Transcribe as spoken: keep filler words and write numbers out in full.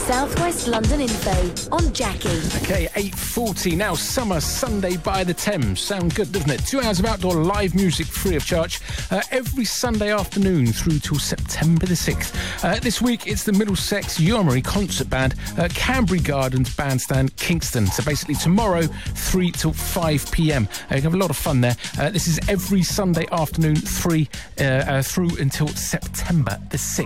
Southwest London info on Jackie. Okay, eight forty now. Summer Sunday by the Thames. Sound good, doesn't it? Two hours of outdoor live music free of charge uh, every Sunday afternoon through till September the sixth. Uh, this week it's the Middlesex Yeomanry Concert Band, uh, Canbury Gardens Bandstand, Kingston. So basically tomorrow, three till five p.m. Uh, you can have a lot of fun there. Uh, this is every Sunday afternoon, three uh, uh, through until September the sixth.